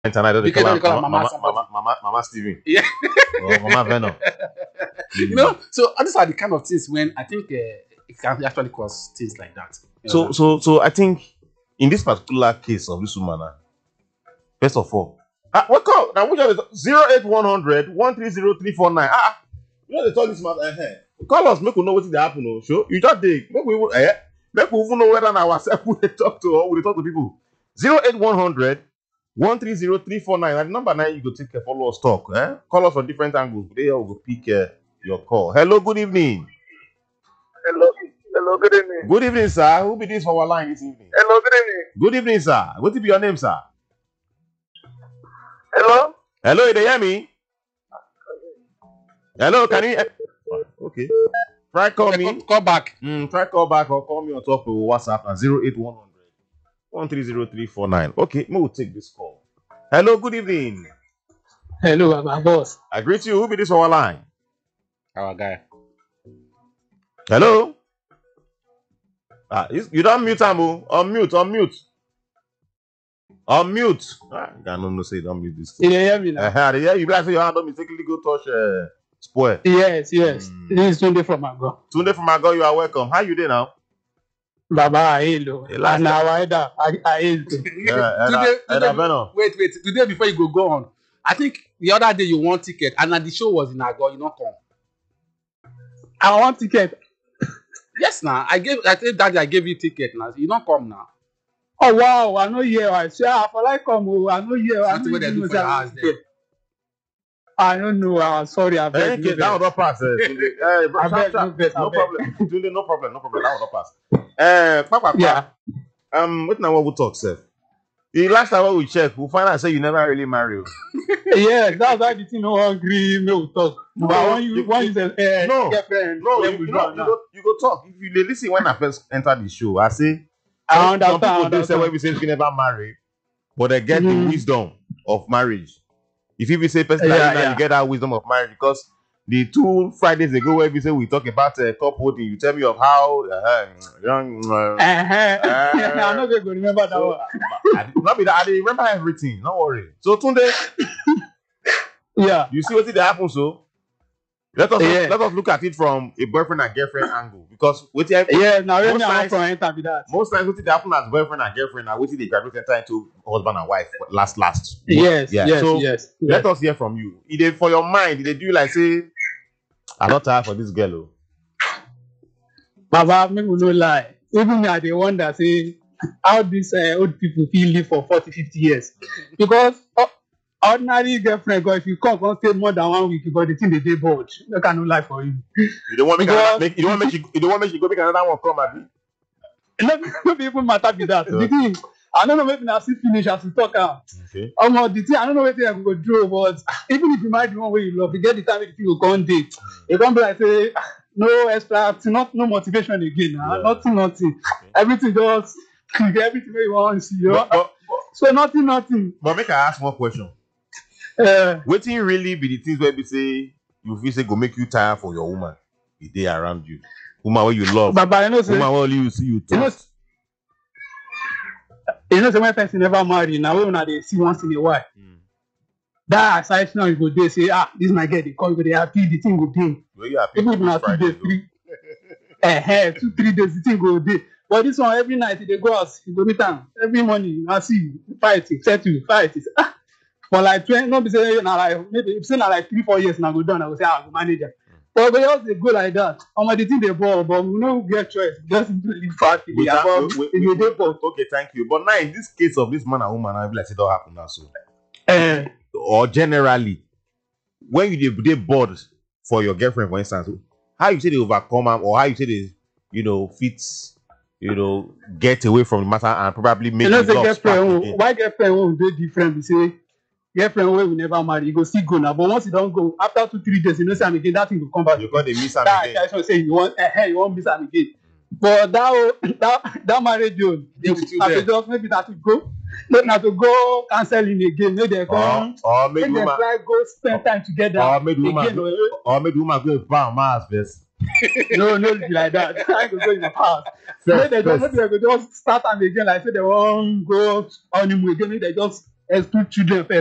And I don't Because call they her call her Mama, Mama Mama, somebody. Mama, Mama Steven. Yeah. Or Mama Venom. You know, so these are the kind of things when I think it can actually cause things like that. So I think in this particular case of this woman, first of all, what call now? Which one is 08100 130 349? You know they told this man, call us, make we know what they happen. Oh, sure, you just dig, make we even know whether now ourselves we talk to or we talk to people. 08100 130 349. And the number 9 you go take a follow us talk. Call us on different angles. Today we go pick your call. Hello, good evening. Hello, good evening. Good evening, sir. Who be this for our line this evening? Hello, good evening. Good evening, sir. What will be your name, sir? Hello? Hello, you hear me? Hello, can you? Okay. Try call me. Call back. Try call back or call me on top of WhatsApp at 08100 130 349. Okay, we will take this call. Hello, good evening. Hello, my boss. I greet you. Who be this for our line? Our guy. Hello? You don't mute, Amu. Unmute. I don't know, say don't mute this. You hear me now? Yeah, you guys say your hand don't mistakenly go touch spoil. Yes. This is Tunde from Ago. Tunde from Ago, you are welcome. How you doing now? Baba, hello. And our header, I Wait. Today before you go on. I think the other day you won ticket and the show was in Ago, you not come. I want ticket. Yes, now. I think Daddy, I gave you ticket now. You don't come now. Oh wow, I know here. I swear I for like come. I know here. I Something where they do for your house there. I don't know. I'm sorry. I beg you. That would not pass. Tunde. No problem. Tunde, no problem. That would not pass. Papa. Yeah. What now we talk, sir? The last time we check, we find out say you never really married. Yeah, that's why the thing no agree. Me we talk. No, but when you say girlfriend, you go talk. If you listen when I first entered the show, I say. I understand. Some people say when we say you never marry, but they get the wisdom of marriage. If you say personally, you get that wisdom of marriage because the 2 Fridays ago where we say we talk about couple, you tell me of how young. I'm not going to remember that one. Not be that I remember everything. Don't worry. So Tunde, you see what did happen? So let us look at it from a boyfriend and girlfriend angle because now most times what did happen as boyfriend and girlfriend and what did they graduate enter into husband and wife last. Yes. Let us hear from you. Either for your mind, they do like say, I'm not tired for this girl. Baba, make we no lie. Even me, I dey wonder say how these old people feel live for 40-50 years because. Ordinary girlfriend, God, if you come stay more than 1 week, because the thing they dey bored. They cannot lie for you. You don't want me to go make another one come at me. No even matter with that. The thing, I don't know maybe now see finish as we talk out. Okay. The thing I don't know what I go do, but even if you marry the one way you love, you get the time the people go on date. You can't be like say no extra, no motivation again. Nothing. Okay. Everything just everything you want to see. So nothing. But make I ask one question. Waiting really be the things where we say you feel say go make you tired for your woman the day around you, woman where you love, Baba, I know say, woman where you see you trust. You know, when person never marry now, when they see once in a while, that aside now you go there say this my girl they call you they happy the thing go day. You happy? Even if 2 days, 2-3 days the thing go day. But this one every night they go out, you go meet them every morning. I see fight, settle fight. For like 20, not be saying maybe if say like 3-4 years now go done, I go say I go manage them. But they just they go like that. The thing they ball, but we no get choice. Just live fast. Okay, thank you. But now in this case of this man and woman, I feel like it don't happen now. So, or generally, when you they bored for your girlfriend, for instance, how you say they overcome them, or how you say they, fit. Get away from the matter and probably make love girlfriend. Why girlfriend won't be different? We say girlfriend wey we never marry, you go still go now. But once you don't go, after 2-3 days, you know say am again, that thing will come back. You got to miss am again. That say you want miss am again. But that marriage just maybe that to go. Not to go counseling again. Maybe they come. Or maybe they try go spend time together. Or maybe woman go buy Mars first. No, be like that. I go in the past. Maybe they go just start them again. Like say they won't go honeymoon again. Maybe they just exclude children first.